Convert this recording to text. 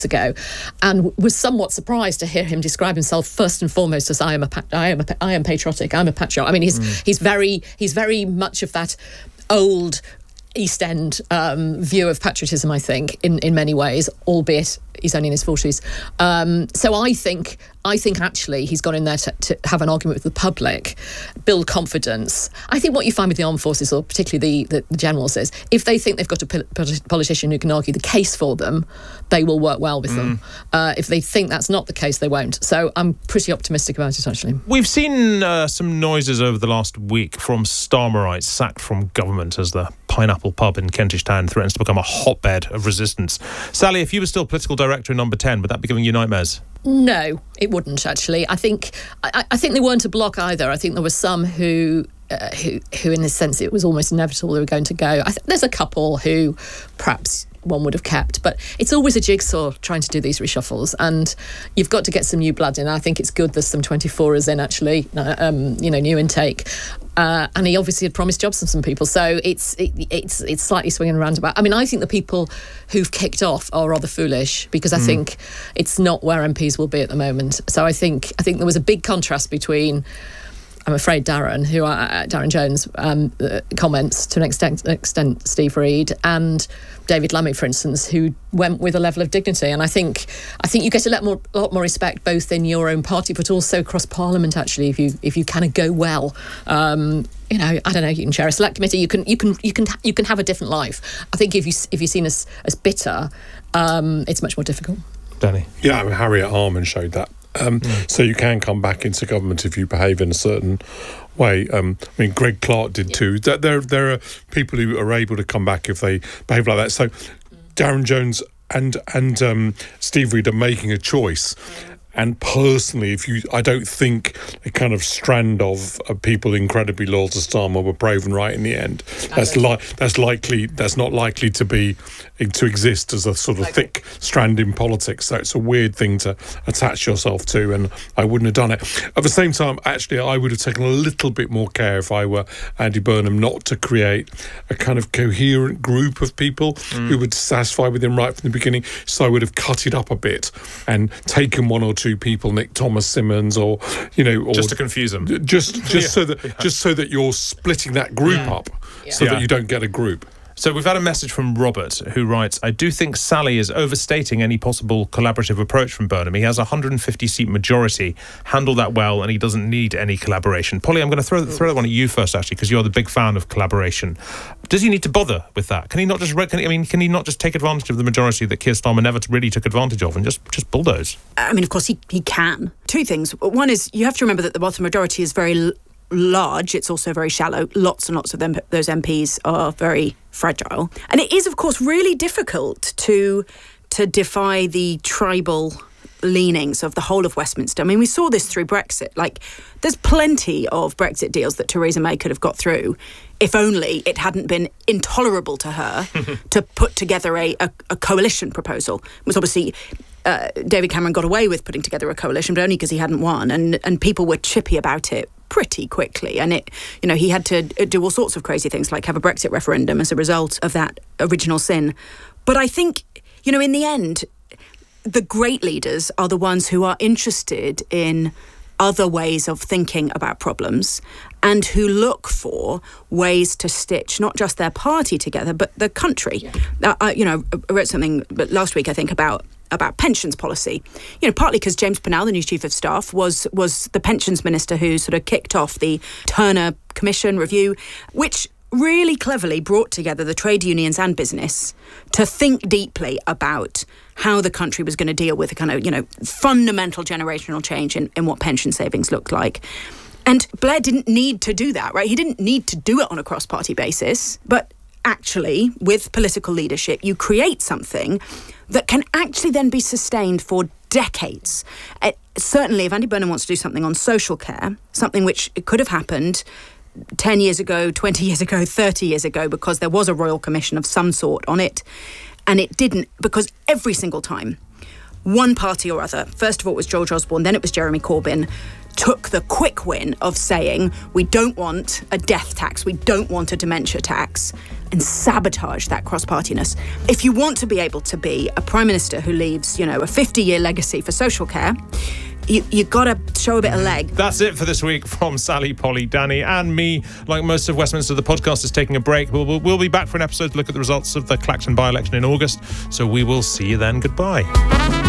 ago, and was somewhat surprised to hear him describe himself first and foremost as I am patriotic, I'm a patriot. I mean, he's very much of that old East End view of patriotism, I think, in many ways, albeit he's only in his 40s. So I think actually he's gone in there to have an argument with the public, build confidence. I think what you find with the armed forces, or particularly the generals, is if they think they've got a politician who can argue the case for them, they will work well with them. If they think that's not the case, they won't. So I'm pretty optimistic about it, actually. We've seen some noises over the last week from Starmerites sacked from government as the Pineapple Pub in Kentish Town threatens to become a hotbed of resistance. Sally, if you were still political director in Number 10, would that be giving you nightmares? No, it wouldn't, actually. I think they weren't a block either. I think there were some who in a sense, it was almost inevitable they were going to go. There's a couple who perhaps one would have kept, but it's always a jigsaw trying to do these reshuffles, and you've got to get some new blood in. I think it's good there's some 24ers in, actually, new intake. And he obviously had promised jobs to some people, so it's slightly swinging around about. I mean, I think the people who've kicked off are rather foolish, because I think it's not where MPs will be at the moment. So I think there was a big contrast between, I'm afraid, Darren Jones comments to an extent Steve Reid, and David Lammy, for instance, who went with a level of dignity. And I think you get a lot more respect both in your own party, but also across Parliament, actually, if you kind of go well. I don't know, you can chair a select committee, you can have a different life. I think if you're seen as bitter, it's much more difficult. Danny? Yeah, I mean, Harriet Harman showed that. So you can come back into government if you behave in a certain way. I mean, Greg Clark did too. There are people who are able to come back if they behave like that. So Darren Jones and Steve Reid are making a choice. And personally, I don't think a kind of strand of people incredibly loyal to Starmer were proven right in the end. That's not likely to exist as a sort of thick strand in politics. So it's a weird thing to attach yourself to, and I wouldn't have done it. At the same time, actually, I would have taken a little bit more care if I were Andy Burnham, not to create a kind of coherent group of people who were dissatisfied with him right from the beginning. So I would have cut it up a bit and taken one or two people, Nick Thomas Simmons, or just to confuse them, just so that you're splitting that group up, so that you don't get a group. So we've had a message from Robert, who writes, I do think Sally is overstating any possible collaborative approach from Burnham. He has a 150-seat majority, handle that well, and he doesn't need any collaboration. Polly, I'm going to throw that one at you first, actually, because you're the big fan of collaboration. Does he need to bother with that? Can he not just take advantage of the majority that Keir Starmer never really took advantage of and just bulldoze? I mean, of course, he can. Two things. One is, you have to remember that the Bottom majority is very large. It's also very shallow. Lots and lots of them, those MPs are very fragile. And it is, of course, really difficult to defy the tribal leanings of the whole of Westminster. I mean, we saw this through Brexit. Like, there's plenty of Brexit deals that Theresa May could have got through if only it hadn't been intolerable to her to put together a coalition proposal. It was obviously David Cameron got away with putting together a coalition, but only because he hadn't won, and people were chippy about it pretty quickly. And he had to do all sorts of crazy things, like have a Brexit referendum as a result of that original sin. But I think, in the end, the great leaders are the ones who are interested in other ways of thinking about problems and who look for ways to stitch not just their party together, but the country. I wrote something last week, I think, about pensions policy, partly because James Pennell, the new Chief of Staff, was the pensions minister who sort of kicked off the Turner Commission review, which really cleverly brought together the trade unions and business to think deeply about how the country was going to deal with a kind of, fundamental generational change in what pension savings looked like. And Blair didn't need to do that, right? He didn't need to do it on a cross-party basis, but actually, with political leadership, you create something that can actually then be sustained for decades. Certainly, if Andy Burnham wants to do something on social care, something which could have happened 10 years ago, 20 years ago, 30 years ago, because there was a royal commission of some sort on it, and it didn't, because every single time, one party or other, first of all it was George Osborne, then it was Jeremy Corbyn, took the quick win of saying we don't want a death tax, we don't want a dementia tax, and sabotage that cross-partiness. If you want to be able to be a Prime Minister who leaves, a 50-year legacy for social care, you got to show a bit of leg. That's it for this week from Sally, Polly, Danny and me. Like most of Westminster, the podcast is taking a break. We'll be back for an episode to look at the results of the Clacton by-election in August. So we will see you then. Goodbye.